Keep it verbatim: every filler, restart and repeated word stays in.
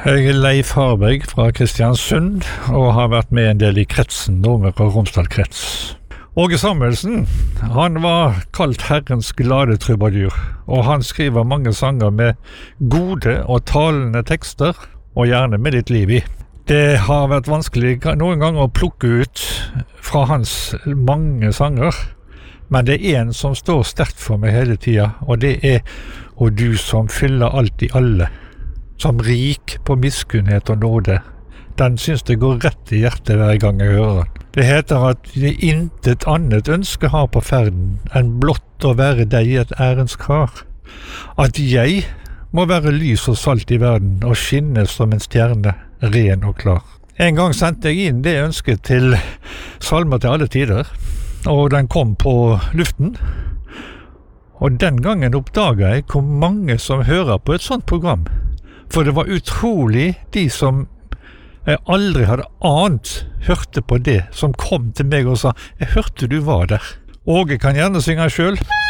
Jeg er Leif Harberg fra Kristiansund, og har vært med en del i kretsen, Nordmøre og Romsdal krets. Åge Samuelsen, han var kalt Herrens glade trubadur, og han skriver mange sanger med gode og talende tekster, og gjerne med litt liv i. Det har vært vanskelig noen ganger å plukke ut fra hans mange sanger, men det er en som står sterkt for meg hele tiden, og det er «Og du som fyller alt i alle», som rik på miskunnhet og nåde. Den synes det går rett i hjertet hver gang jeg hører den. Det heter at det intet annet ønske har på ferden enn blott å være deg et ærenskar. At jeg må være lys og salt i verden og skinne som en stjerne, ren og klar. En gang sendte jeg inn det ønsket til Salmer til alle tider, og den kom på luften. Og den gangen oppdaget jeg hvor mange som hører på et sånt program. For det var utrolig de som jeg aldri hadde ant hørte på det, som kom til meg og sa «Jeg hørte du var der». Åge kan gjerne synge selv.